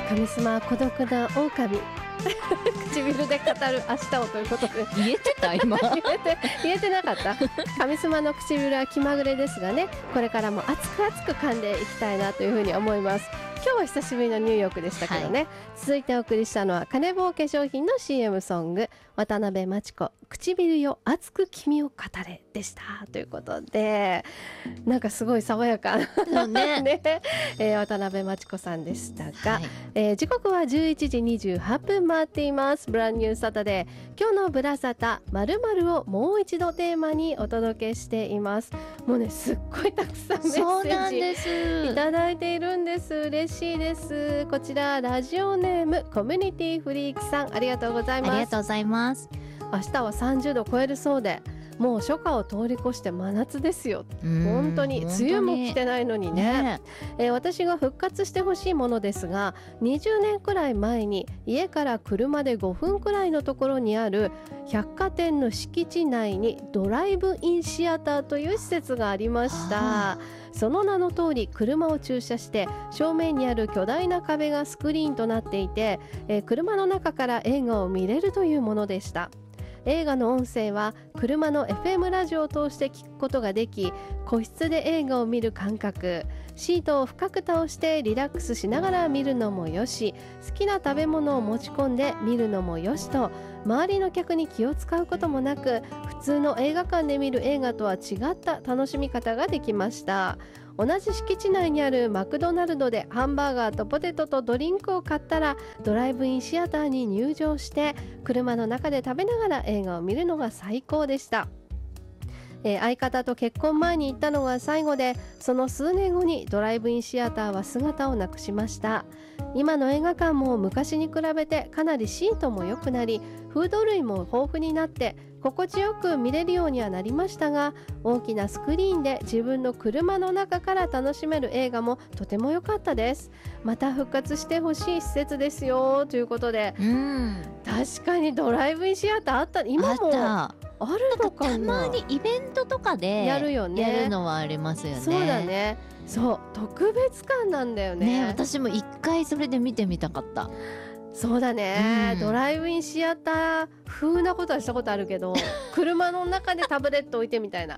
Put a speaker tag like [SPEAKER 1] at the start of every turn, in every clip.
[SPEAKER 1] 神様孤独な狼唇で語る明日をということで
[SPEAKER 2] 言えてた今
[SPEAKER 1] 言えてなかった神様の唇は気まぐれですがね、これからも熱く熱く噛んでいきたいなというふうに思います。今日は久しぶりのニューヨークでしたけどね、続いてお送りしたのはカネボウ化粧品の CM ソング、渡辺真知子唇よ熱く君を語れでしたということで、なんかすごい爽やかな、ね渡辺真知子さんでしたが、時刻は11時28分回っています。ブランニューサタデー、今日のブラサタ〇〇をもう一度テーマにお届けしています。もうね、すっごいたくさんメッセージいただいているんです。嬉しいです。こちらラジオネームコミュニティフリークさん、ありがとうございます。
[SPEAKER 2] ありがとうございます。
[SPEAKER 1] 明日は30度超えるそうで、もう初夏を通り越して真夏ですよ。本当に梅雨も来てないのにね。私が復活してほしいものですが、20年くらい前に家から車で5分くらいのところにある百貨店の敷地内にドライブインシアターという施設がありました。その名の通り車を駐車して正面にある巨大な壁がスクリーンとなっていて、車の中から映画を見れるというものでした。映画の音声は車の FM ラジオを通して聞くことができ、個室で映画を見る感覚、シートを深く倒してリラックスしながら見るのもよし、好きな食べ物を持ち込んで見るのもよしと、周りの客に気を使うこともなく、普通の映画館で見る映画とは違った楽しみ方ができました。同じ敷地内にあるマクドナルドでハンバーガーとポテトとドリンクを買ったら、ドライブインシアターに入場して車の中で食べながら映画を見るのが最高でした。相方と結婚前に行ったのが最後で、その数年後にドライブインシアターは姿をなくしました。今の映画館も昔に比べてかなりシートも良くなり、フード類も豊富になって心地よく見れるようにはなりましたが、大きなスクリーンで自分の車の中から楽しめる映画もとても良かったです。また復活してほしい施設ですよということで、確かにドライブインシアターあった。今もあるのかな。
[SPEAKER 2] たまにイベントとかで
[SPEAKER 1] やるよね。
[SPEAKER 2] やるのはありますよね。
[SPEAKER 1] そうだね。そう、特別感なんだよね。
[SPEAKER 2] 私も一回それで見てみたかった。
[SPEAKER 1] そうだね、ドライブインシアター風なことはしたことあるけど車の中でタブレット置いてみたいな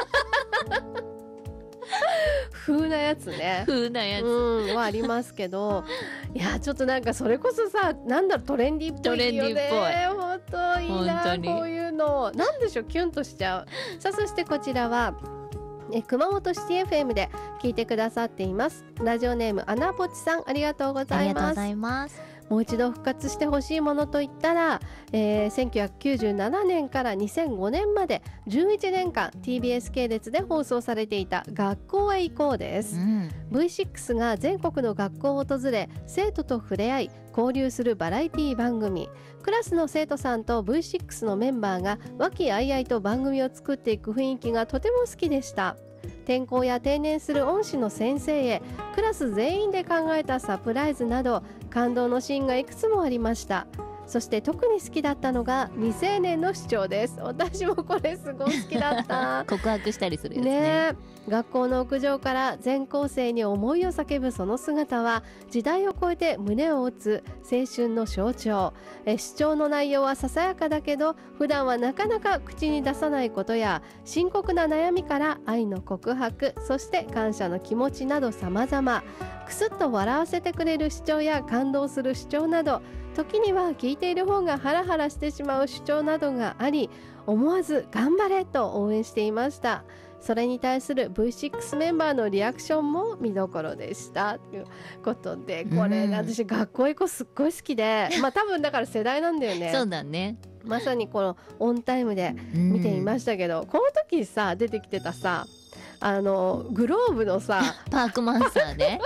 [SPEAKER 1] 風なやつね。
[SPEAKER 2] 風なやつ
[SPEAKER 1] はありますけど、いやちょっとなんかそれこそさ、なんだろう、トレンディーっぽいよね。本当いいな、こういうのなんでしょう、キュンとしちゃう。さあ、そしてこちらは熊本シティ FM で聞いてくださっています。ラジオネームアナポチさん、ありがとうございます。
[SPEAKER 2] ありがとうございます。
[SPEAKER 1] もう一度復活してほしいものといったら、1997年から2005年まで11年間 TBS 系列で放送されていた学校へ行こうです。V6 が全国の学校を訪れ、生徒と触れ合い交流するバラエティ番組。クラスの生徒さんと V6 のメンバーが和気あいあいと番組を作っていく雰囲気がとても好きでした。転校や定年する恩師の先生へクラス全員で考えたサプライズなど感動のシーンがいくつもありました。そして特に好きだったのが未成年の主張です。私もこれすごい好きだった
[SPEAKER 2] 告白したりするやつね。
[SPEAKER 1] 学校の屋上から全校生に思いを叫ぶその姿は時代を超えて胸を打つ青春の象徴。主張の内容はささやかだけど普段はなかなか口に出さないことや深刻な悩みから愛の告白、そして感謝の気持ちなど様々、くすっと笑わせてくれる主張や感動する主張など、時には聞いている方がハラハラしてしまう主張などがあり、思わず頑張れと応援していました。それに対する V6 メンバーのリアクションも見どころでしたということで、これ、私学校行こうすっごい好きで、まあ多分だから世代なんだよね。
[SPEAKER 2] そうだね。
[SPEAKER 1] まさにこのオンタイムで見ていましたけど、この時さ出てきてたさ、グローブのさ
[SPEAKER 2] パークマンサーね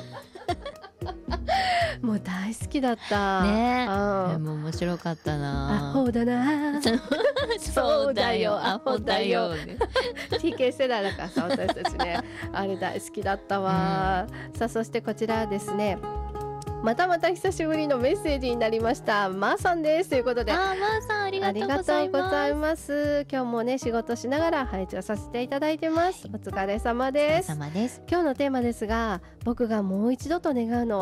[SPEAKER 1] もう大好きだった
[SPEAKER 2] ね。もう面白かったな。
[SPEAKER 1] アホだな
[SPEAKER 2] そうだよアホだよ、
[SPEAKER 1] TK 世代だからさ、私たちねあれ大好きだったわ。さあ、そしてこちらですね、またまた久しぶりのメッセージになりました。まーさんですということで、
[SPEAKER 2] まーさんありがとうございます。
[SPEAKER 1] 今日もね仕事しながら配置をさせていただいてます。お疲れ様です。
[SPEAKER 2] お疲れ様です。
[SPEAKER 1] 今日のテーマですが、僕がもう一度と願うのは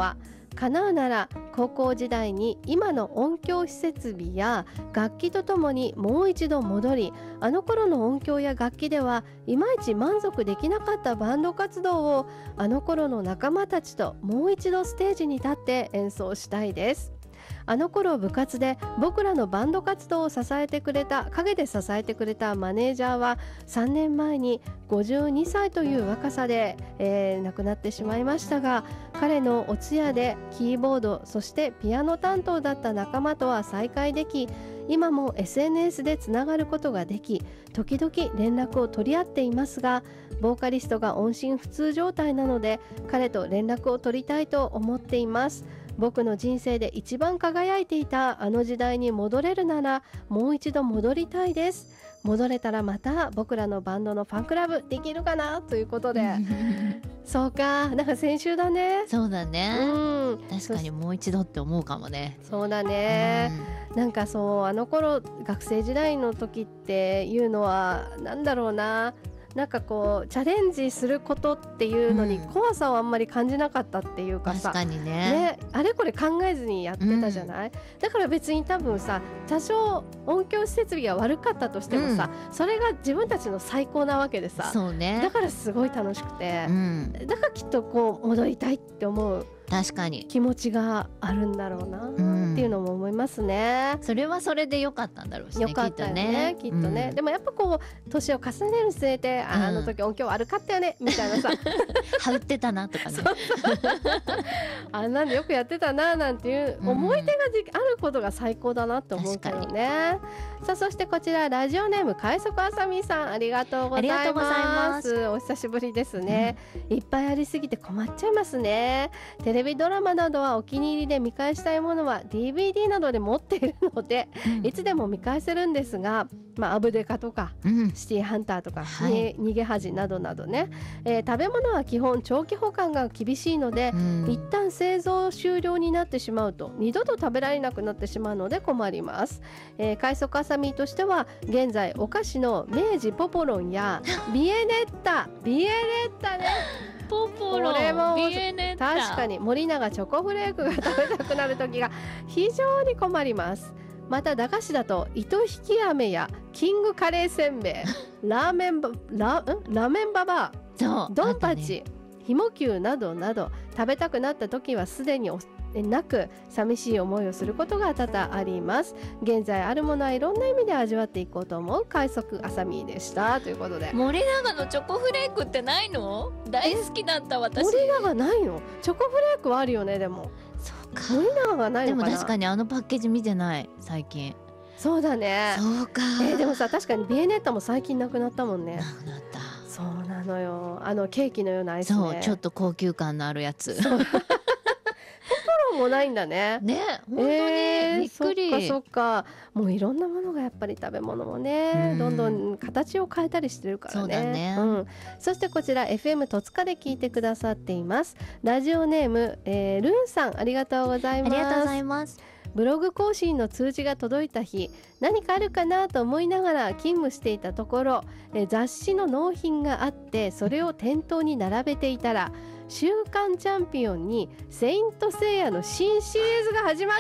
[SPEAKER 1] 叶うなら高校時代に今の音響施設備や楽器とともにもう一度戻り、あの頃の音響や楽器ではいまいち満足できなかったバンド活動をあの頃の仲間たちともう一度ステージに立って演奏したいです。あの頃部活で僕らのバンド活動を陰で支えてくれたマネージャーは3年前に52歳という若さで、亡くなってしまいましたが、彼のお通夜でキーボードそしてピアノ担当だった仲間とは再会でき、今も SNS でつながることができ、時々連絡を取り合っていますが、ボーカリストが音信不通状態なので彼と連絡を取りたいと思っています。僕の人生で一番輝いていたあの時代に戻れるならもう一度戻りたいです。戻れたらまた僕らのバンドのファンクラブできるかなということでそうか、なんか先週だね。
[SPEAKER 2] そうだね、確かにもう一度って思うかもね。
[SPEAKER 1] そうだね、なんかそう、あの頃学生時代の時っていうのはなんだろうな、なんかこうチャレンジすることっていうのに怖さをあんまり感じなかったっていうかさ、
[SPEAKER 2] 確かに ね
[SPEAKER 1] あれこれ考えずにやってたじゃない、だから別に多分さ、多少音響施設備が悪かったとしてもさ、それが自分たちの最高なわけでさ、
[SPEAKER 2] そうね、
[SPEAKER 1] だからすごい楽しくて、だからきっとこう戻りたいって思う
[SPEAKER 2] 確かに
[SPEAKER 1] 気持ちがあるんだろうなっていうのも思いますね、
[SPEAKER 2] それはそれで良かったんだろうしね。
[SPEAKER 1] よかったよね、きっとね、でもやっぱこう年を重ねるにつれて、あの時音響悪かったよねみたいなさ
[SPEAKER 2] はうってたなとかね
[SPEAKER 1] あんなんでよくやってたななんていう思い出があることが最高だなって思うけどね、さあそしてこちらラジオネーム快速あさみさん、ありがとうございます。お久しぶりですね、いっぱいありすぎて困っちゃいますね。テレビドラマなどはお気に入りで見返したいものは DVD などで持っているので、いつでも見返せるんですが、アブデカとか、シティハンターとか、逃げ恥などなどね、食べ物は基本長期保管が厳しいので、一旦製造終了になってしまうと二度と食べられなくなってしまうので困ります。快速あさみとしては現在お菓子の明治ポポロンやビエネッタね
[SPEAKER 2] ポポロン、ビエネッタ、
[SPEAKER 1] 確かに森永チョコフレークが食べたくなる時が非常に困ります。また駄菓子だと糸引き飴やキングカレーせんべいラーメンババア、ドンパチ、ひもきゅうなどなど食べたくなった時はすでになく寂しい思いをすることが多々あります。現在あるものはいろんな意味で味わっていこうと思う快速あさみでしたということで、
[SPEAKER 2] 森永のチョコフレークってないの？大好きだった私。
[SPEAKER 1] 森永ないの？チョコフレークはあるよね。でも
[SPEAKER 2] そうか、
[SPEAKER 1] 森永がないのかな。
[SPEAKER 2] でも確かにあのパッケージ見てない最近。
[SPEAKER 1] そうだね。
[SPEAKER 2] そうか、
[SPEAKER 1] でもさ、確かにビエネッタも最近なくなったもんね。
[SPEAKER 2] なくなった。
[SPEAKER 1] そうなのよ、あのケーキのようなアイスね。
[SPEAKER 2] そう、ちょっと高級感のあるやつ。
[SPEAKER 1] ポポロンもないんだね。
[SPEAKER 2] ね、本当にびっくり。
[SPEAKER 1] そっか、もういろんなものがやっぱり食べ物もね、どんどん形を変えたりしてるからね。
[SPEAKER 2] そうだね、
[SPEAKER 1] そしてこちら FM 戸塚で聞いてくださっていますラジオネーム、ルーンさん、ありがとうございます。
[SPEAKER 2] ありがとうございます。
[SPEAKER 1] ブログ更新の通知が届いた日、何かあるかなと思いながら勤務していたところ、雑誌の納品があってそれを店頭に並べていたら、週刊チャンピオンにセイントセイヤの新シリーズが始まった。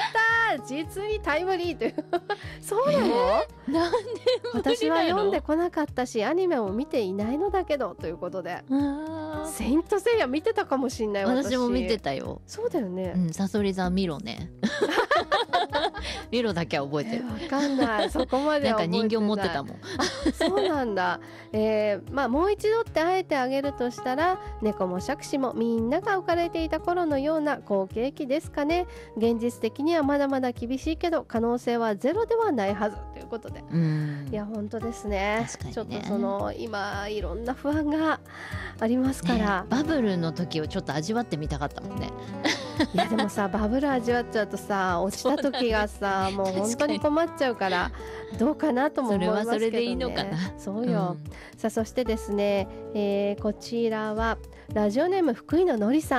[SPEAKER 1] 実にタイムリーというそうなの？
[SPEAKER 2] なんで
[SPEAKER 1] 私は読んでこなかったしアニメも見ていないのだけどということで、セイントセイヤ見てたかもしんない。
[SPEAKER 2] 私も見てたよ。
[SPEAKER 1] そうだよね、
[SPEAKER 2] サソリ座ミロねミロだけは覚えてる。
[SPEAKER 1] わかんない、そこまでは覚えてない。
[SPEAKER 2] なんか人形持ってたもん。
[SPEAKER 1] そうなんだ。もう一度ってあえてあげるとしたら、猫も杓子もみんなが置かれていた頃のような好景気ですかね。現実的にはまだまだ厳しいけど可能性はゼロではないはずということで、いや本当ですね。ちょっとその今いろんな不安がありますから、
[SPEAKER 2] バブルの時をちょっと味わってみたかったもんね。
[SPEAKER 1] いやでもさ、バブル味わっちゃうとさ、落ちた時がさもう本当に困っちゃうからどうかなとも思いますけどね。
[SPEAKER 2] それはそれでいいのかな。
[SPEAKER 1] そうよ、さあそしてですね、こちらはラジオネーム福井ののりさん、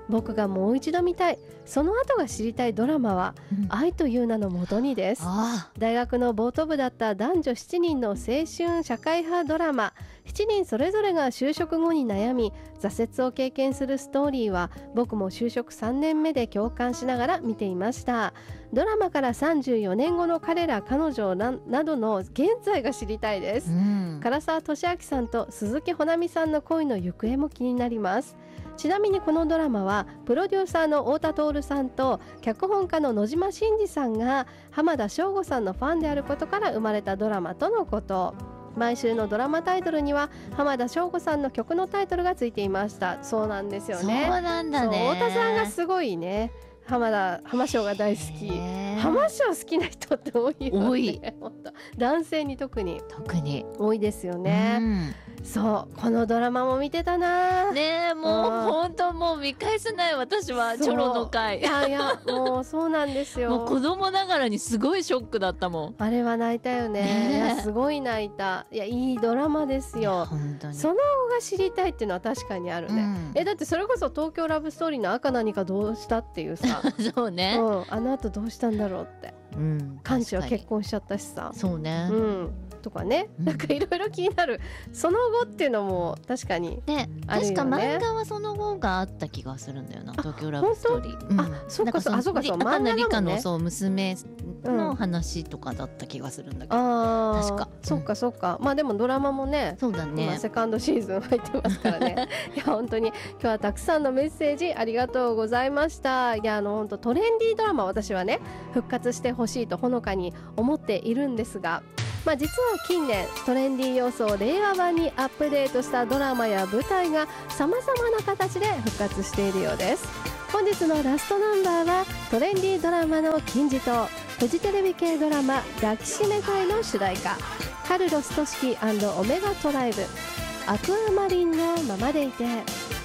[SPEAKER 1] 僕がもう一度見たい、その後が知りたいドラマは、愛という名のもとにです。大学のボート部だった男女7人の青春社会派ドラマ。7人それぞれが就職後に悩み挫折を経験するストーリーは、僕も就職3年目で共感しながら見ていました。ドラマから34年後の彼ら彼女 などの現在が知りたいです。唐沢寿明さんと鈴木保奈美さんの恋の行方も気になります。ちなみにこのドラマはプロデューサーの太田徹さんと脚本家の野島伸司さんが浜田省吾さんのファンであることから生まれたドラマとのこと。毎週のドラマタイトルには浜田省吾さんの曲のタイトルがついていました。そうなんですよね。
[SPEAKER 2] そうなんだね。
[SPEAKER 1] 太田さんがすごいね、浜省が大好き。浜省好きな人って多いよね。多い男性に特に多いですよね。そうこのドラマも見てたな
[SPEAKER 2] ねえ、もう本当もう見返せない。私はチョロの回。
[SPEAKER 1] いやもうそうなんですよ。
[SPEAKER 2] もう子供ながらにすごいショックだったもん。
[SPEAKER 1] あれは泣いたよね。いやすごい泣いた。いやいいドラマですよ。
[SPEAKER 2] 本当に
[SPEAKER 1] その後が知りたいっていうのは確かにあるね。だってそれこそ東京ラブストーリーの赤何かどうしたっていうさ
[SPEAKER 2] そうね、
[SPEAKER 1] あの後どうしたんだろうって、幹事は結婚しちゃったしさ。
[SPEAKER 2] そうね、
[SPEAKER 1] とかね、なんかいろいろ気になる、その後っていうのも確かにあるよね。
[SPEAKER 2] 確か漫画はその後があった気がするんだよな、東京ラブストーリー。
[SPEAKER 1] そうかそうか、
[SPEAKER 2] 赤名リカの娘の話とかだった気がするんだけど、確か。
[SPEAKER 1] そうか、まあでもドラマもね、
[SPEAKER 2] そうだね、
[SPEAKER 1] セカンドシーズン入ってますからねいや本当に今日はたくさんのメッセージありがとうございました。いや本当トレンディードラマ、私はね復活してほしいとほのかに思っているんですが、実は近年トレンディー要素を令和版にアップデートしたドラマや舞台がさまざまな形で復活しているようです。本日のラストナンバーはトレンディードラマの金字塔、フジテレビ系ドラマ抱きしめたいの主題歌、カルロス・トシキ&オメガトライブ、アクアマリンのままでいて。